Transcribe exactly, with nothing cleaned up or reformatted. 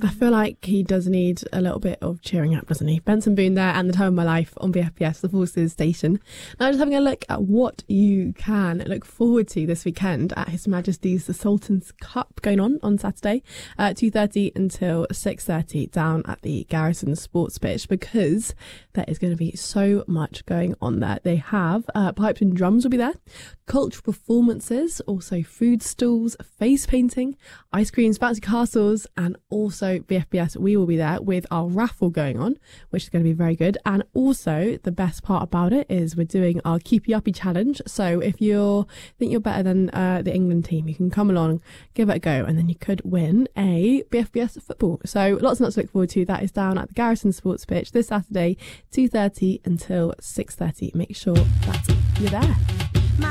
I feel like he does need a little bit of cheering up, doesn't he? Benson Boone there and The Time of My Life on B F B S, the Forces station. Now just having a look at what you can look forward to this weekend at His Majesty's the Sultan's Cup going on on Saturday, uh, two thirty until six thirty down at the Garrison Sports Pitch, because there is going to be so much going on there. They have uh, pipes and drums will be there, cultural performances, also food stalls, face painting, ice creams, bouncy castles, and also B F B S. We will be there with our raffle going on, which is going to be very good. And also the best part about it is we're doing our Keep You Uppy challenge. So if you think you're better than uh, the England team, you can come along, give it a go, and then you could win a B F B S football. So lots and lots to look forward to. That is down at the Garrison Sports Pitch this Saturday, two thirty until six thirty. Make sure that you're there.